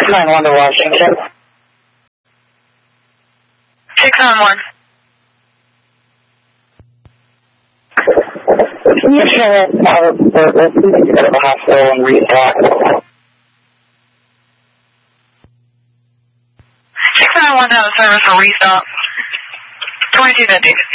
691 to Washington. 691. Can you share that we'll go to the hospital and restock? 691 down the service for restock. 2250.